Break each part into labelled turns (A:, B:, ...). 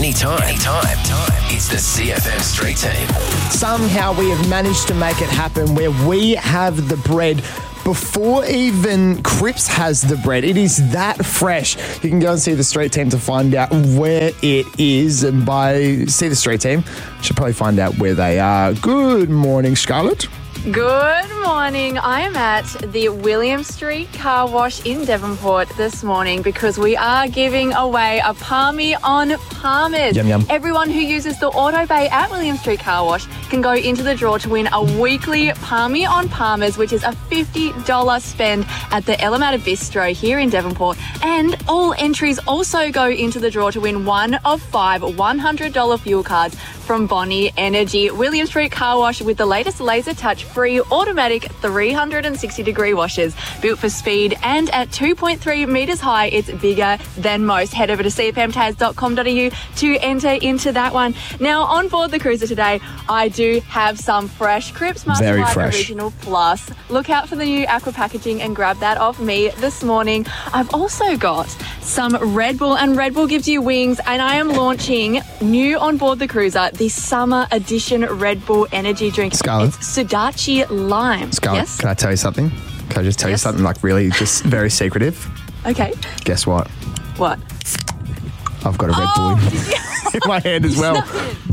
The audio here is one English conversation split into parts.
A: anytime. It's the CFM Street Team.
B: Somehow we have managed to make it happen where we have the bread before even Cripps has the bread. It is that fresh. You can go and see the Street Team to find out where it is. And by see the Street Team, you should probably find out where they are. Good morning, Scarlett.
C: Good morning. I am at the William Street Car Wash in Devonport this morning because we are giving away a Palmy on Palmers.
B: Yum, yum.
C: Everyone who uses the Auto Bay at William Street Car Wash can go into the draw to win a weekly Palmy on Palmers, which is a $50 spend at the Elamata Bistro here in Devonport. And all entries also go into the draw to win one of 5 $100 fuel cards from Bonnie Energy. William Street Car Wash with the latest laser touch free automatic 360-degree washers built for speed, and at 2.3 metres high, it's bigger than most. Head over to cfmtaz.com.au to enter into that one. Now, on board the cruiser today, I do have some fresh Cripps Mastercard Original Plus. Look out for the new aqua packaging and grab that off me this morning. I've also got some Red Bull, and Red Bull gives you wings, and I am launching new on board the cruiser, the summer edition Red Bull energy drink.
B: Scarlett.
C: It's Sudachi Lime.
B: Scarlett,
C: yes?
B: can I tell you something? Can I just tell you something like really just very secretive?
C: Okay.
B: Guess what?
C: What?
B: I've got a Red Bull in my hand as well.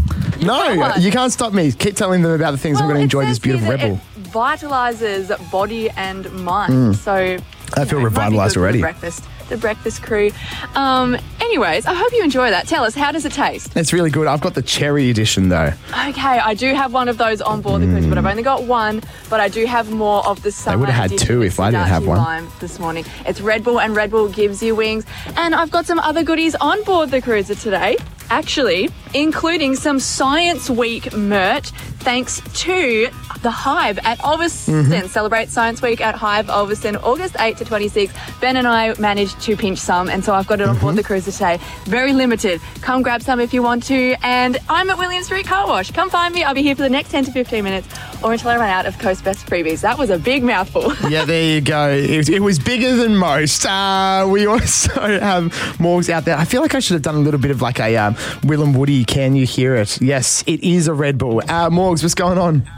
B: No, you can't stop me. Keep telling them about the things I'm going to enjoy this beautiful Red Bull.
C: It vitalises body and mind. So
B: I feel revitalised already.
C: The breakfast crew. Anyways, I hope you enjoy that. Tell us, how does it taste?
B: It's really good. I've got the cherry edition though.
C: Okay, I do have one of those on board the cruise, but I've only got one. But I do have more of the summer.
B: They would have had two if I didn't have one.
C: Lime this morning. It's Red Bull, and Red Bull gives you wings. And I've got some other goodies on board the cruiser today. Actually, including some Science Week merch, thanks to the Hive at Ulverston. Celebrate Science Week at Hive Ulverston, August 8 to 26. Ben and I managed to pinch some, and so I've got it on board the cruiser today. Very limited. Come grab some if you want to. And I'm at William Street Car Wash. Come find me. I'll be here for the next 10 to 15 minutes or until I run out of Coast Best freebies. That was a big mouthful.
B: Yeah, there you go. It was bigger than most. We also have Morgs out there. I feel like I should have done a little bit of like a Will and Woody, can you hear it? Yes, it is a Red Bull. Morgs, what's going on?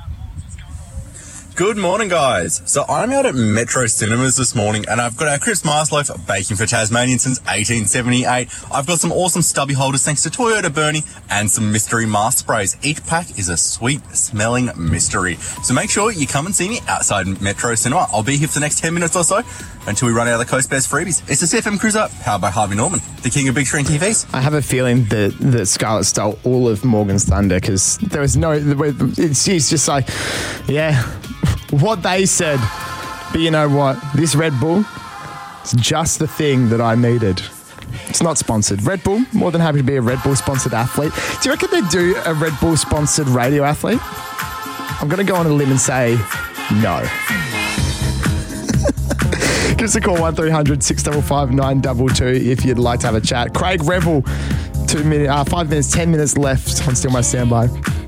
D: Good morning, guys. So I'm out at Metro Cinemas this morning, and I've got our Cripps Mars Loaf baking for Tasmanians since 1878. I've got some awesome stubby holders thanks to Toyota Bernie, and some mystery mask sprays. Each pack is a sweet-smelling mystery. So make sure you come and see me outside Metro Cinema. I'll be here for the next 10 minutes or so until we run out of the Coast Best freebies. It's the CFM Cruiser, powered by Harvey Norman, the king of big screen TVs.
B: I have a feeling that Scarlett stole all of Morgan's thunder because there was no... She's just like, yeah... what they said. But you know what? This Red Bull is just the thing that I needed. It's not sponsored. Red Bull, more than happy to be a Red Bull sponsored athlete. Do you reckon they do a Red Bull sponsored radio athlete? I'm going to go on a limb and say no. Give us a call, 1300 655 922 if you'd like to have a chat. Craig Revel, 5 minutes, 10 minutes left on Still My Standby.